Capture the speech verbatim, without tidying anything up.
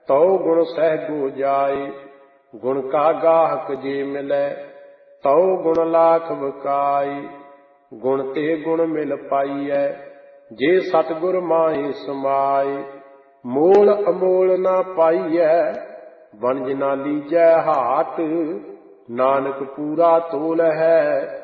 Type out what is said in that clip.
तौ गुण सहगो जाए। गुण का गाहक जे मिलै तौ गुण लाख बकाए। गुण ते गुण मिल पाइयै जे सतगुर माहि समाए। मोल अमोल ना पाइयै बनज ना लीजै हाट। नानक पूरा तोल है